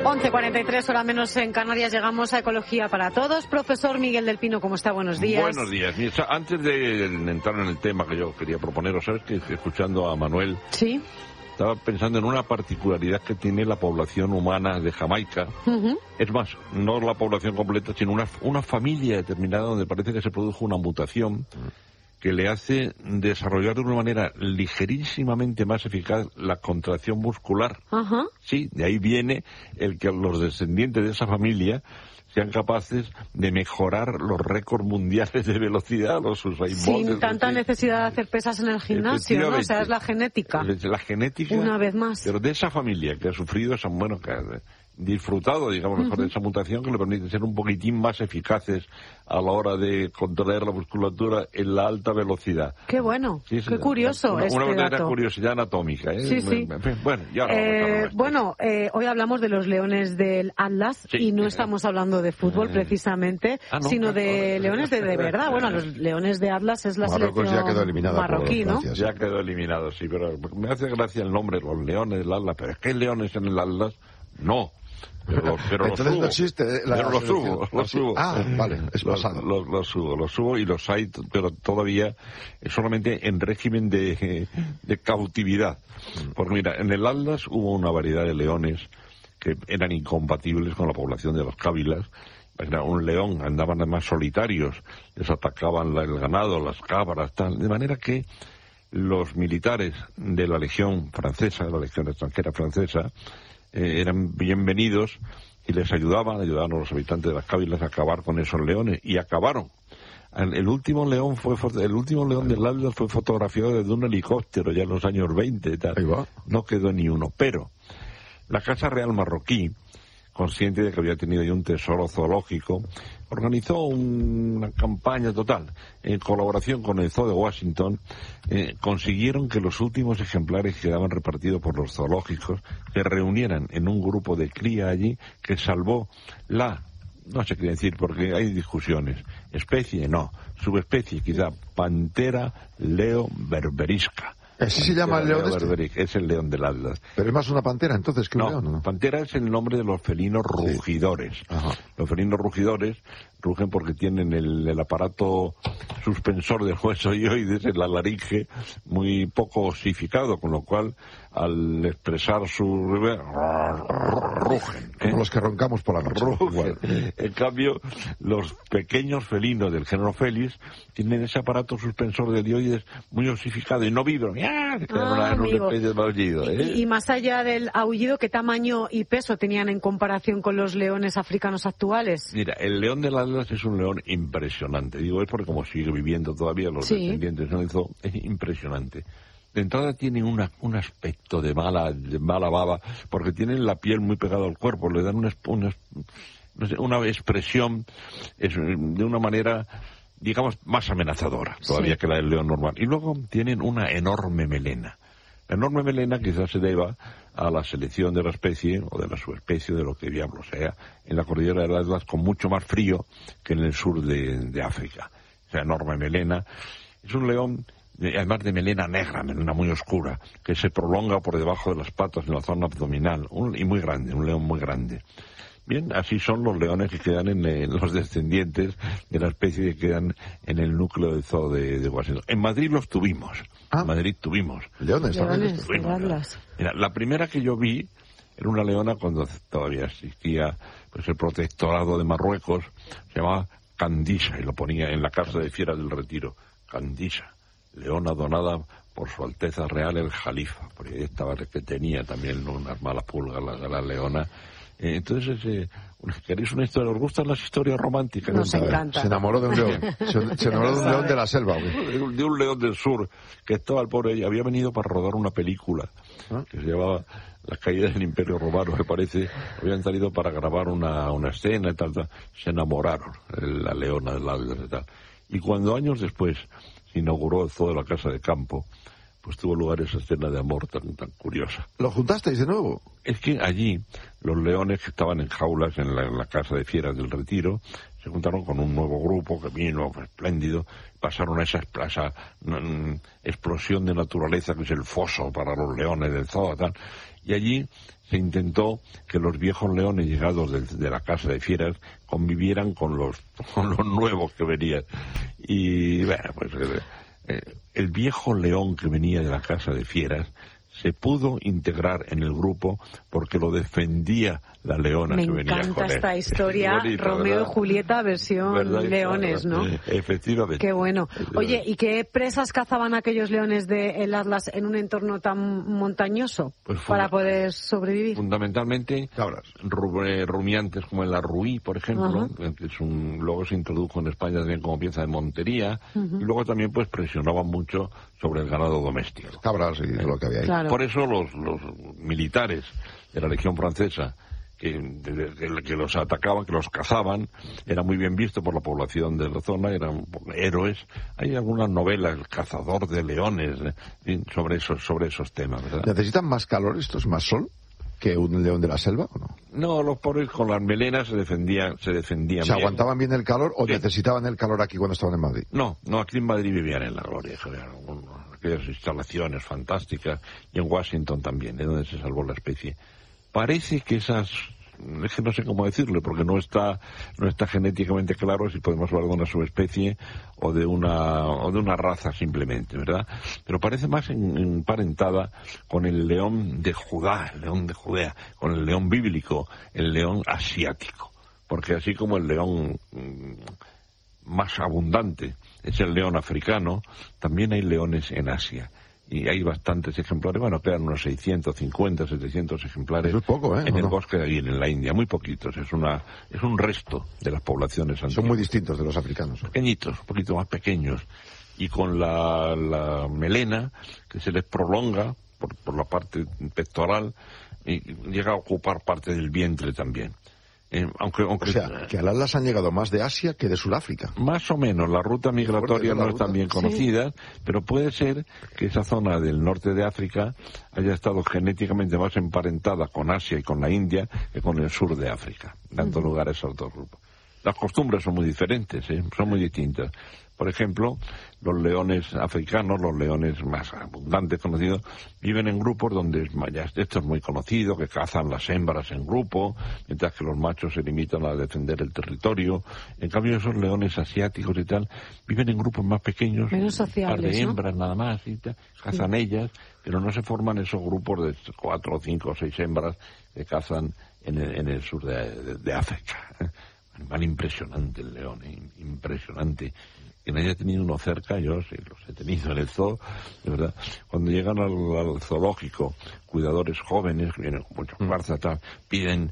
11:43, hora menos en Canarias, llegamos a Ecología para Todos. Profesor Miguel del Pino, ¿cómo está? Buenos días. Buenos días. Antes de entrar en el tema que yo quería proponeros, ¿sabes que escuchando a Manuel? Sí. Estaba pensando en una particularidad que tiene la población humana de Jamaica. Es más, no la población completa, sino una familia determinada donde parece que se produjo una mutación que le hace desarrollar de una manera ligerísimamente más eficaz la contracción muscular. Sí, de ahí viene el que los descendientes de esa familia sean capaces de mejorar los récords mundiales de velocidad, los Usain Bolt. Sin tanta necesidad de hacer pesas en el gimnasio, ¿no? O sea, es la genética. La genética. Una vez más. Pero de esa familia que ha sufrido esa, bueno, que ha disfrutado, digamos, mejor de esa mutación que le permite ser un poquitín más eficaces a la hora de contraer la musculatura en la alta velocidad. Qué bueno, sí, qué curioso una verdadera dato. Curiosidad anatómica, ¿eh? Sí, sí. Bueno, y ahora hoy hablamos de los leones del Atlas, sí, y no estamos hablando de fútbol precisamente, sino de leones de verdad. Bueno, los leones de Atlas es la Marruecos selección ya quedó eliminada marroquí, ¿no? Ya quedó eliminado, sí, pero me hace gracia el nombre, los leones del Atlas, pero es que hay leones en el Atlas, no. Pero entonces no existe pero los subo. Vale, es pasado. Los subo y los hay, pero todavía solamente en régimen de cautividad. Porque mira, en el Atlas hubo una variedad de leones que eran incompatibles con la población de las cávilas. Era un león, andaban además solitarios, les atacaban el ganado, las cabras, tal, de manera que los militares de la Legión francesa, la Legión extranjera francesa, eran bienvenidos y les ayudaban a los habitantes de las cávilas a acabar con esos leones, y acabaron. El último león del Atlas fue fotografiado desde un helicóptero ya en los años 20 y tal. No quedó ni uno, pero la Casa Real marroquí, consciente de que había tenido ahí un tesoro zoológico, organizó una campaña total. En colaboración con el Zoo de Washington, consiguieron que los últimos ejemplares que quedaban repartidos por los zoológicos se reunieran en un grupo de cría allí que salvó no sé qué decir porque hay discusiones, especie no, subespecie quizá, Pantera leo berberisca. ¿Así se llama el león Es el león del Atlas. Pero es más una pantera, entonces, que un león, ¿no? Pantera es el nombre de los felinos rugidores. Sí. Los felinos rugidores rugen porque tienen el aparato suspensor del hueso hioides en la laringe muy poco osificado, con lo cual, al expresar su rugen. Como los que roncamos por la noche. En cambio, los pequeños felinos del género Felis tienen ese aparato suspensor del hioides muy osificado y no vibran. Y más allá del aullido, ¿qué tamaño y peso tenían en comparación con los leones africanos actuales? Mira, el león del Atlas es un león impresionante. Digo, es porque como sigue viviendo todavía los descendientes, ¿no? Es impresionante. De entrada tiene un aspecto de mala baba, porque tienen la piel muy pegada al cuerpo, le dan una expresión de una manera, digamos, más amenazadora todavía que la del león normal. Y luego tienen una enorme melena. La enorme melena quizás se deba a la selección de la especie, o de la subespecie, de lo que diablo sea, en la cordillera del Atlas, con mucho más frío que en el sur de África. Esa enorme melena es un león, además de melena negra, melena muy oscura, que se prolonga por debajo de las patas en la zona abdominal, y muy grande, un león muy grande. Bien, así son los leones que quedan en los descendientes de la especie que quedan en el núcleo del zoo de Washington. En Madrid los tuvimos. En Madrid tuvimos. Leones Atlas. Mira, la primera que yo vi era una leona cuando todavía existía pues el protectorado de Marruecos, se llamaba Candisa, y lo ponía en la Casa de Fieras del Retiro. Candisa, leona donada por su Alteza Real el Jalifa, porque ahí estaba el que tenía también unas malas pulgas, la leona. Entonces, ¿queréis una historia? ¿Os gustan las historias románticas? Nos encanta. Se enamoró de un león. Se enamoró de un león de la selva. De un león del sur, que estaba el pobre, había venido para rodar una película que se llamaba Las caídas del Imperio Romano, me parece. Habían salido para grabar una escena y tal. Se enamoraron, la leona del Atlas y tal. Y cuando años después se inauguró el zoo de la Casa de Campo, pues tuvo lugar esa escena de amor tan curiosa. ¿Lo juntasteis de nuevo? Es que allí los leones que estaban en jaulas en la Casa de Fieras del Retiro se juntaron con un nuevo grupo que vino espléndido, pasaron a esa explosión de naturaleza que es el foso para los leones del zoo, tal, Y allí se intentó que los viejos leones llegados de la casa de fieras convivieran con los nuevos que venían. Y bueno, pues el viejo león que venía de la casa de fieras se pudo integrar en el grupo porque lo defendía la leona que venía con él. Me encanta esta historia, bonita, Romeo y Julieta versión leones, ¿no? Efectivamente. Qué bueno. Oye, ¿y qué presas cazaban aquellos leones del Atlas en un entorno tan montañoso para poder sobrevivir? Fundamentalmente cabras, rumiantes como el arruí, por ejemplo, que luego se introdujo en España también como pieza de montería, y luego también pues presionaban mucho sobre el ganado doméstico. Cabras y lo que había ahí. Claro. Por eso los militares de la Legión Francesa que los atacaban, que los cazaban, era muy bien visto por la población de la zona, eran héroes. Hay algunas novelas, El cazador de leones, sobre esos temas, ¿verdad? ¿Necesitan más calor estos, más sol, que un león de la selva o no? No, los pobres con las melenas se defendían ¿Se aguantaban bien el calor o necesitaban el calor aquí cuando estaban en Madrid? No, aquí en Madrid vivían en la gloria, aquellas instalaciones fantásticas, y en Washington también, de donde se salvó la especie. Parece que es que no sé cómo decirlo, porque no está genéticamente claro si podemos hablar de una subespecie o de una raza simplemente, ¿verdad? Pero parece más emparentada con el león de Judá, el león de Judea, con el león bíblico, el león asiático, porque así como el león más abundante es el león africano, también hay leones en Asia. Y hay bastantes ejemplares, quedan unos 650, 700 ejemplares. Eso es poco, en el bosque de allí, en la India, muy poquitos. Es un resto de las poblaciones antiguas. Son muy distintos de los africanos. Pequeñitos, un poquito más pequeños. Y con la melena, que se les prolonga por la parte pectoral, y llega a ocupar parte del vientre también. O sea, que al Atlas han llegado más de Asia que de Sudáfrica. Más o menos, la ruta migratoria no es tan bien conocida, pero puede ser que esa zona del norte de África haya estado genéticamente más emparentada con Asia y con la India que con el sur de África, dando lugar a esos dos grupos. Las costumbres son muy diferentes, son muy distintas. Por ejemplo, los leones africanos, los leones más abundantes conocidos, viven en grupos donde esto es muy conocido, que cazan las hembras en grupo, mientras que los machos se limitan a defender el territorio. En cambio, esos leones asiáticos y tal, viven en grupos más pequeños, menos sociables, un par de hembras nada más, y tal, cazan ellas, pero no se forman esos grupos de 4, 5 o 6 hembras que cazan en el sur de África. Animal impresionante el león, impresionante. Quien haya tenido uno cerca, yo sí los he tenido en el zoo, de verdad. Cuando llegan al zoológico, cuidadores jóvenes, que vienen con mucha fuerza, tal, piden,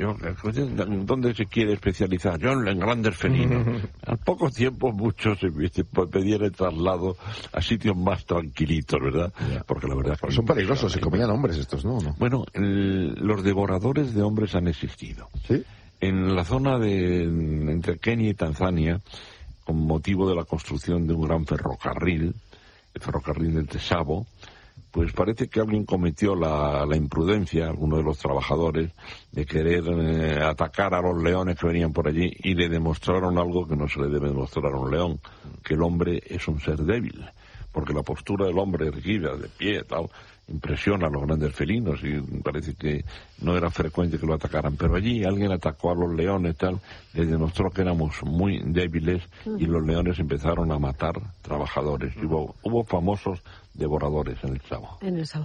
¿dónde se quiere especializar? Yo en grandes felinos. Al poco tiempo muchos pedían el traslado a sitios más tranquilitos, ¿verdad? Porque la verdad que son peligrosos, se comían hombres estos, ¿no? Bueno, los devoradores de hombres han existido. ¿Sí? En la zona entre Kenia y Tanzania, con motivo de la construcción de un gran ferrocarril, el ferrocarril del Tesabo, pues parece que alguien cometió la imprudencia, alguno de los trabajadores, de querer atacar a los leones que venían por allí, y le demostraron algo que no se le debe demostrar a un león, que el hombre es un ser débil, porque la postura del hombre erguida, de pie, tal, impresiona a los grandes felinos, y parece que no era frecuente que lo atacaran, pero allí alguien atacó a los leones, tal, les demostró que éramos muy débiles, y los leones empezaron a matar trabajadores. Hubo famosos devoradores en el Tsavo.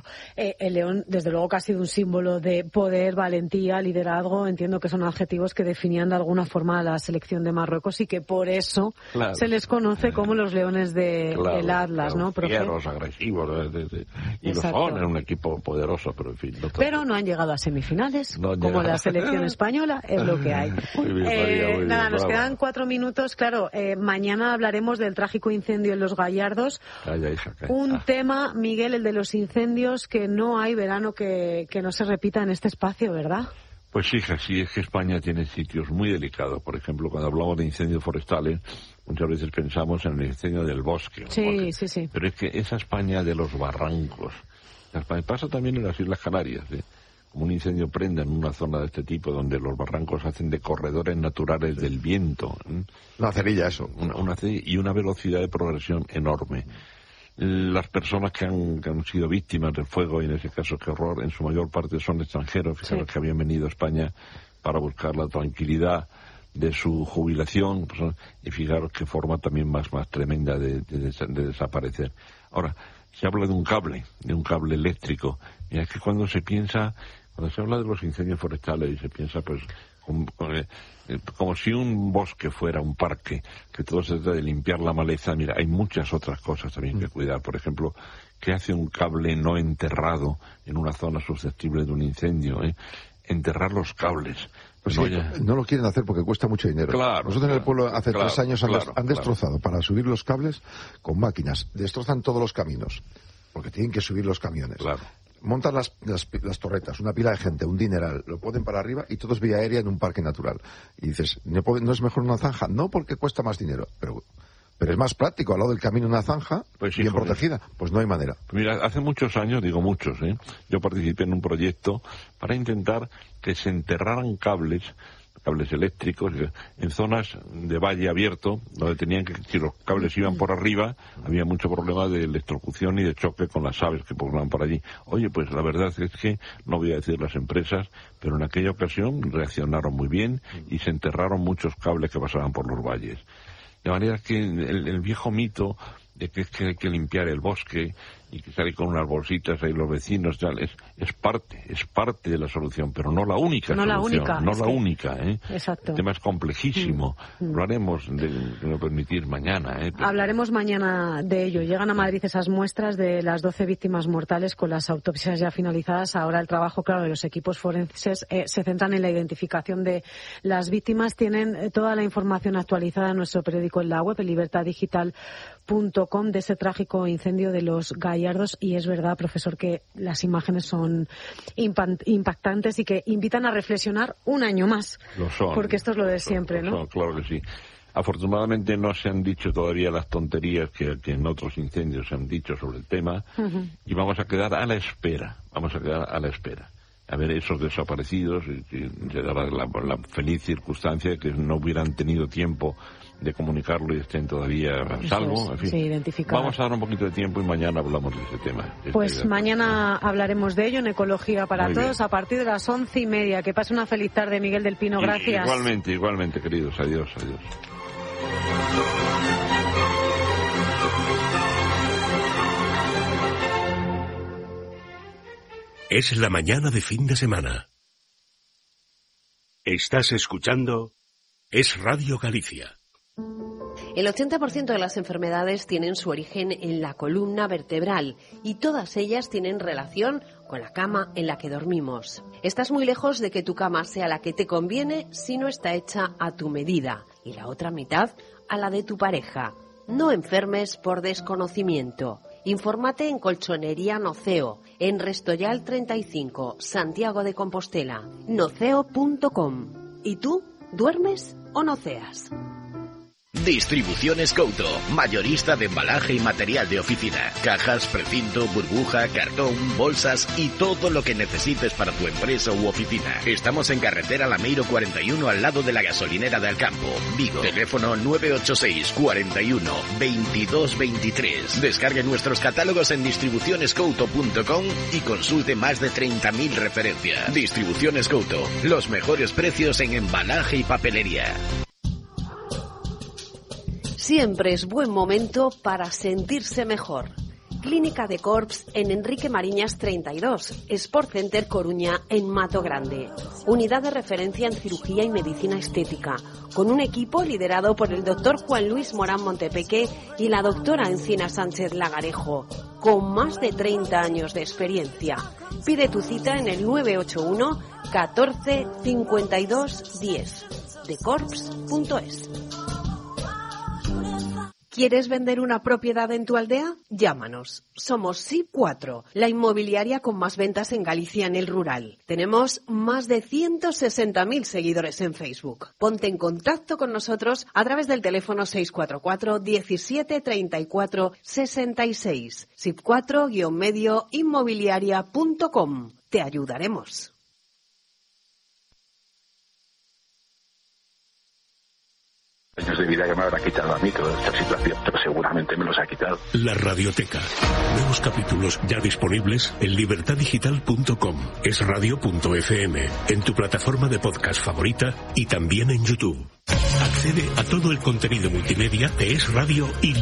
El león, desde luego, que ha sido un símbolo de poder, valentía, liderazgo. Entiendo que son adjetivos que definían de alguna forma a la selección de Marruecos, y que por eso se les conoce como los leones del Atlas, ¿no, profe? Fieros, agresivos, y lo son, es un equipo poderoso, pero en fin. Pero no han llegado a semifinales, como la selección española, es lo que hay. Muy bien, María, nos quedan 4 minutos. Claro, mañana hablaremos del trágico incendio en Los Gallardos. Un tema, Miguel, el de los incendios, que no hay verano que no se repita en este espacio, ¿verdad? Pues sí, es que España tiene sitios muy delicados. Por ejemplo, cuando hablamos de incendios forestales, muchas veces pensamos en el incendio del bosque. Sí. Pero es que esa España de los barrancos, pasa también en las Islas Canarias, como un incendio prende en una zona de este tipo, donde los barrancos hacen de corredores naturales del viento. Una cerilla, eso. Una cerilla y una velocidad de progresión enorme. las personas que han sido víctimas del fuego, y en ese caso, qué horror, en su mayor parte son extranjeros, fijaros que habían venido a España para buscar la tranquilidad de su jubilación, pues, y fijaros qué forma también más tremenda de desaparecer. Ahora, se habla de un cable eléctrico. Mira, es que cuando se habla de los incendios forestales y se piensa, pues, como si un bosque fuera un parque, que todo se trata de limpiar la maleza. Mira, hay muchas otras cosas también que cuidar. Por ejemplo, ¿qué hace un cable no enterrado en una zona susceptible de un incendio? Enterrar los cables. Pues sí, no lo quieren hacer porque cuesta mucho dinero. Claro, nosotros en el pueblo hace 3 años han destrozado para subir los cables con máquinas. Destrozan todos los caminos, porque tienen que subir los camiones. Claro. Montan las torretas, una pila de gente, un dineral, lo ponen para arriba y todo es vía aérea en un parque natural. Y dices, ¿no es mejor una zanja? No, porque cuesta más dinero, pero es más práctico, al lado del camino una zanja, pues bien protegida. Pues no hay manera. Mira, hace muchos años, digo muchos, yo participé en un proyecto para intentar que se enterraran cables eléctricos en zonas de valle abierto, donde si los cables iban por arriba, había mucho problema de electrocución y de choque con las aves que volaban por allí. Oye, pues la verdad es que, no voy a decir las empresas, pero en aquella ocasión reaccionaron muy bien y se enterraron muchos cables que pasaban por los valles. De manera que el viejo mito de que hay que limpiar el bosque y que salir con unas bolsitas ahí los vecinos, es parte de la solución, pero no la única solución. La única. Exacto. El tema es complejísimo. Lo haremos, de no permitir, mañana. Hablaremos mañana de ello. Llegan a Madrid esas muestras de las 12 víctimas mortales con las autopsias ya finalizadas. Ahora el trabajo, claro, de los equipos forenses se centran en la identificación de las víctimas. Tienen toda la información actualizada en nuestro periódico en la web, en libertaddigital.com, de ese trágico incendio de los Gallardos. Y es verdad, profesor, que las imágenes son impactantes y que invitan a reflexionar un año más. Lo son. Porque esto es lo de siempre, ¿no? Claro que sí. Afortunadamente no se han dicho todavía las tonterías que en otros incendios se han dicho sobre el tema, y vamos a quedar a la espera. A ver esos desaparecidos, y se dará la feliz circunstancia de que no hubieran tenido tiempo de comunicarlo y estén todavía a salvo. En fin, sí, identificados. Vamos a dar un poquito de tiempo y mañana hablamos de ese tema. Pues mañana hablaremos de ello en Ecología para Muy Todos bien. A partir de las 11:30. Que pase una feliz tarde, Miguel del Pino. Gracias. Igualmente, queridos. Adiós. Es la mañana de fin de semana. Estás escuchando Es Radio Galicia. El 80% de las enfermedades tienen su origen en la columna vertebral y todas ellas tienen relación con la cama en la que dormimos. Estás muy lejos de que tu cama sea la que te conviene si no está hecha a tu medida y la otra mitad a la de tu pareja. No enfermes por desconocimiento. Infórmate en Colchonería Noceo, en Restoyal 35, Santiago de Compostela, noceo.com. ¿Y tú, duermes o noceas? Distribuciones Couto, mayorista de embalaje y material de oficina, cajas, precinto, burbuja, cartón, bolsas y todo lo que necesites para tu empresa u oficina. Estamos en carretera Lameiro 41 al lado de la gasolinera de Alcampo, Vigo. Teléfono 986 41 22 23. Descargue nuestros catálogos en distribucionescouto.com y consulte más de 30.000 referencias. Distribuciones Couto, los mejores precios en embalaje y papelería. Siempre es buen momento para sentirse mejor. Clínica de Corps en Enrique Mariñas 32, Sport Center Coruña en Mato Grande. Unidad de referencia en cirugía y medicina estética, con un equipo liderado por el doctor Juan Luis Morán Montepeque y la doctora Encina Sánchez Lagarejo, con más de 30 años de experiencia. Pide tu cita en el 981 14 52 10, decorps.es. ¿Quieres vender una propiedad en tu aldea? Llámanos. Somos SIP4, la inmobiliaria con más ventas en Galicia en el rural. Tenemos más de 160.000 seguidores en Facebook. Ponte en contacto con nosotros a través del teléfono 644 17 34 66. SIP4-medio inmobiliaria.com. Te ayudaremos. años de vida que me habrá quitado a mí toda esta situación, pero seguramente me los ha quitado. La Radioteca. Nuevos capítulos ya disponibles en libertadigital.com, esradio.fm, en tu plataforma de podcast favorita y también en YouTube. Accede a todo el contenido multimedia de Es Radio y